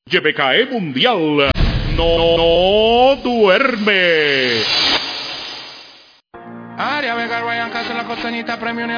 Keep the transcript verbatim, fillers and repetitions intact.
Y B K E Mundial no, no duerme. Área Vega, Ryan Castro, la costeñita, premio